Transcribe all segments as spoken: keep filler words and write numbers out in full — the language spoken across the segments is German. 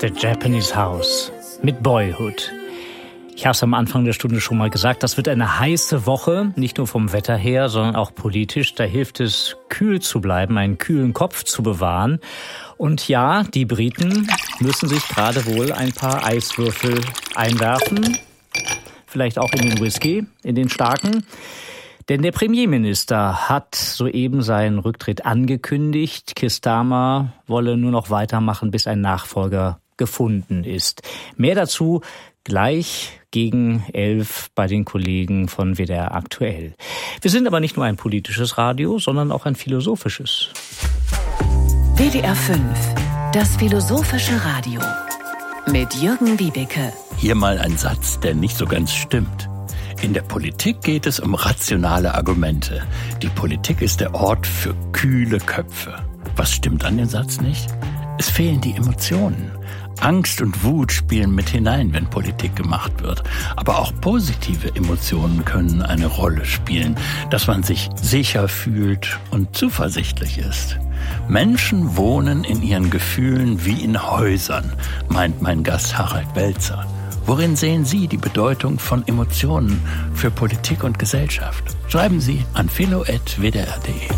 The Japanese House mit Boyhood. Ich habe es am Anfang der Stunde schon mal gesagt, das wird eine heiße Woche, nicht nur vom Wetter her, sondern auch politisch. Da hilft es, kühl zu bleiben, einen kühlen Kopf zu bewahren. Und ja, die Briten müssen sich gerade wohl ein paar Eiswürfel einwerfen, vielleicht auch in den Whisky, in den starken. Denn der Premierminister hat soeben seinen Rücktritt angekündigt. Keir Starmer wolle nur noch weitermachen, bis ein Nachfolger gefunden ist. Mehr dazu gleich gegen elf bei den Kollegen von W D R aktuell. Wir sind aber nicht nur ein politisches Radio, sondern auch ein philosophisches. W D R fünf, das philosophische Radio mit Jürgen Wiebeke. Hier mal ein Satz, der nicht so ganz stimmt. In der Politik geht es um rationale Argumente. Die Politik ist der Ort für kühle Köpfe. Was stimmt an dem Satz nicht? Es fehlen die Emotionen. Angst und Wut spielen mit hinein, wenn Politik gemacht wird. Aber auch positive Emotionen können eine Rolle spielen, dass man sich sicher fühlt und zuversichtlich ist. Menschen wohnen in ihren Gefühlen wie in Häusern, meint mein Gast Harald Welzer. Worin sehen Sie die Bedeutung von Emotionen für Politik und Gesellschaft? Schreiben Sie an philo at w d r punkt d e.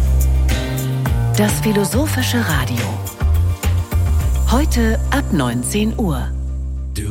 Das philosophische Radio. Heute ab neunzehn Uhr.